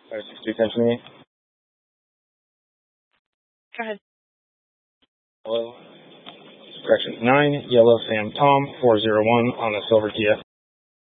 562, attention to me. Go ahead. Hello. Correction, 9, Yellow Sam Tom, 401 on the Silver Kia.